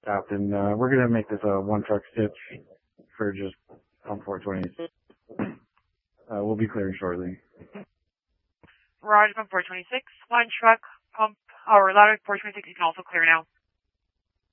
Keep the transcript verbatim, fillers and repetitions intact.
Captain. Uh, we're gonna make this a one truck stitch for just pump four twenty-six. Uh, we'll be clearing shortly. Roger, pump four twenty-six. One truck, pump, or ladder four twenty-six, you can also clear now.